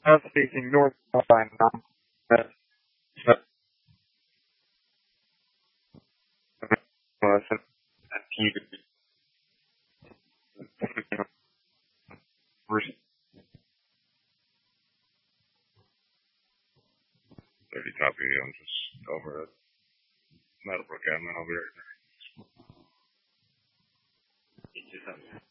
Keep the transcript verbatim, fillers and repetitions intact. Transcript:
south facing north by Mount West. thirty copy. I'm just over at Meadowbrook. I'm over here.